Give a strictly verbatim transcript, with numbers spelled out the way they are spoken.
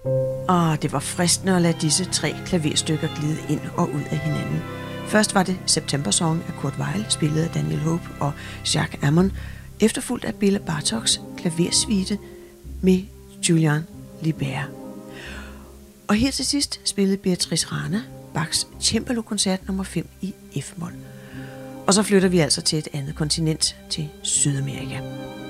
Og det var fristende at lade disse tre klaverstykker glide ind og ud af hinanden. Først var det September Song af Kurt Weill, spillet af Daniel Hope og Jacques Ammon, efterfulgt af Bela Bartoks klaversuite med Julian Libert. Og her til sidst spillede Beatrice Rana Bachs Cembalo-koncert nummer fem i F-mol. Og så flytter vi altså til et andet kontinent, til Sydamerika.